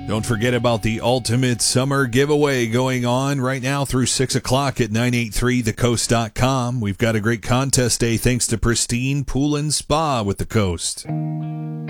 Don't forget about the Ultimate Summer Giveaway going on right now through 6 o'clock at 983thecoast.com. We've got a great contest day thanks to Pristine Pool and Spa with the Coast.